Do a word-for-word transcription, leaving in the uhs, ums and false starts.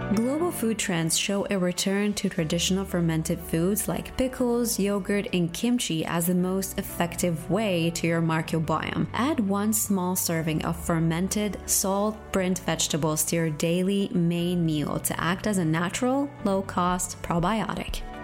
Global food trends show a return to traditional fermented foods like pickles, yogurt, and kimchi as the most effective way to your microbiome. Add one small serving of fermented, salt-brine vegetables to your daily main meal to act as a natural, low-cost probiotic.